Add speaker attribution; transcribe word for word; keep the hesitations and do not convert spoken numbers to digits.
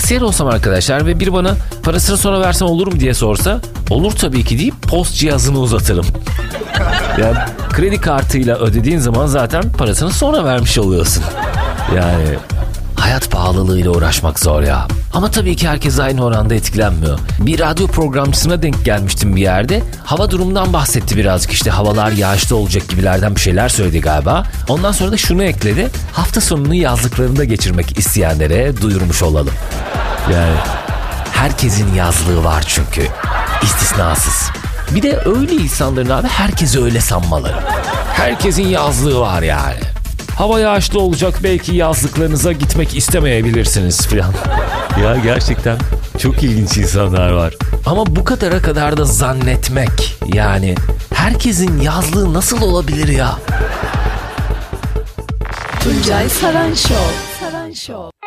Speaker 1: kasiyer olsam arkadaşlar ve biri bana parasını sonra versen olur mu diye sorsa, olur tabii ki deyip post cihazını uzatırım. Yani kredi kartıyla ödediğin zaman zaten parasını sonra vermiş oluyorsun. Yani hayat pahalılığıyla uğraşmak zor ya. Ama tabii ki herkes aynı oranda etkilenmiyor. Bir radyo programcısına denk gelmiştim bir yerde. Hava durumundan bahsetti birazcık, işte havalar yağışlı olacak gibilerden bir şeyler söyledi galiba. Ondan sonra da şunu ekledi. Hafta sonunu yazlıklarında geçirmek isteyenlere duyurmuş olalım. Yani herkesin yazlığı var çünkü. İstisnasız. Bir de öyle insanların abi herkesi öyle sanmaları. Herkesin yazlığı var yani. Hava yağışlı olacak, belki yazlıklarınıza gitmek istemeyebilirsiniz falan. Ya gerçekten çok ilginç insanlar var. Ama bu kadara kadar da zannetmek, yani herkesin yazlığı nasıl olabilir ya?
Speaker 2: Tuncay Saran Show. Saran Show.